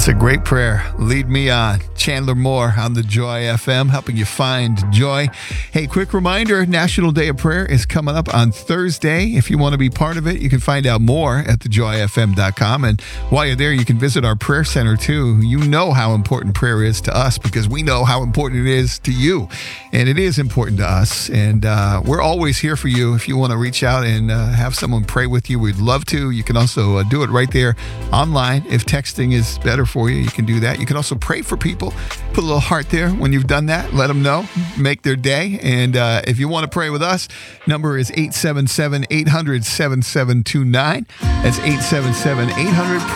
That's a great prayer. Lead me on. Chandler Moore on the Joy FM, helping you find joy. Hey, quick reminder, National Day of Prayer is coming up on Thursday. If you want to be part of it, you can find out more at thejoyfm.com. And while you're there, you can visit our prayer center too. You know how important prayer is to us because we know how important it is to you. And it is important to us. And we're always here for you. If you want to reach out and have someone pray with you, we'd love to. You can also do it right there online. If texting is better for you, you can do that. You can also pray for people. Put a little heart there when you've done that. Let them know. Make their day. And if you want to pray with us, number is 877-800-7729. That's 877-800